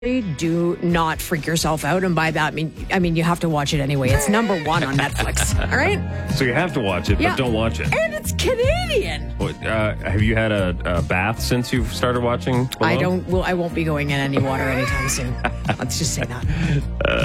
Do not freak yourself out, and by that I mean you have to watch it anyway. It's number 1 on Netflix. All right, So you have to watch it, Yeah. but don't watch it. and it's Canadian. Have you had a bath since you've started watching Below? I won't be going in any water anytime soon. Let's just say that.